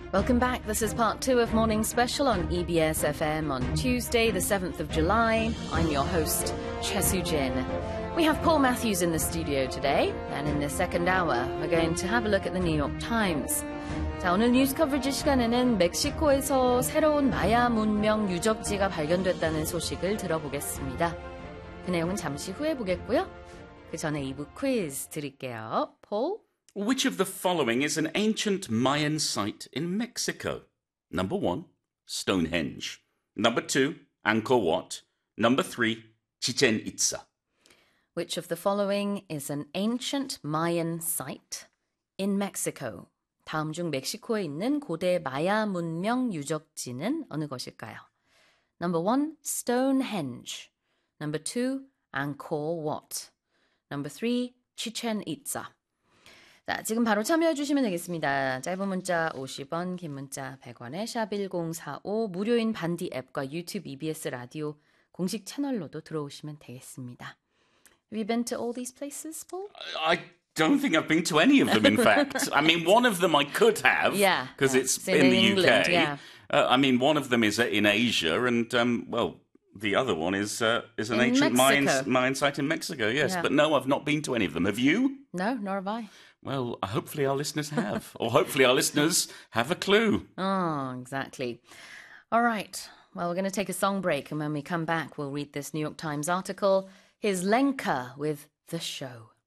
Welcome back. This is part 2 of Morning Special on EBS FM on Tuesday, the 7th of July. I'm your host, Choi Soo-jin. We have Paul Matthews in the studio today, and in the second hour, we're going to have a look at the New York Times. 자, 오늘 뉴스 커버리지 시간에는 멕시코에서 새로운 마야 문명 유적지가 발견됐다는 소식을 들어보겠습니다. 그 내용은 잠시 후에 보겠고요. 그 전에 2부 퀴즈 드릴게요. Paul? Which of the following is an ancient Mayan site in Mexico? Number 1, Stonehenge. Number 2, Angkor Wat. Number 3, Chichen Itza. Which of the following is an ancient Mayan site in Mexico? 다음 중 멕시코에 있는 고대 마야 문명 유적지는 어느 것일까요? Number 1, Stonehenge. Number 2, Angkor Wat. Number 3, Chichen Itza. 자, 지금 바로 참여해 주시면 되겠습니다. 짧은 문자 50원, 긴 문자 100원에 샵1045 무료인 반디 앱과 유튜브 EBS 라디오 공식 채널로도 들어오시면 되겠습니다. Have you been to all these places, Paul? I don't think I've been to any of them, in fact. I mean, one of them I could have, because it's in the England, UK. Yeah. I mean, one of them is in Asia, and, well, the other one is an ancient Mayan site in Mexico, yes. Yeah. But no, I've not been to any of them. Have you? No, nor have I. Well, hopefully our listeners have. Or hopefully our listeners have a clue. Oh, exactly. All right. Well, we're going to take a song break, and when we come back, we'll read this New York Times article. Here's Lenka with The Show.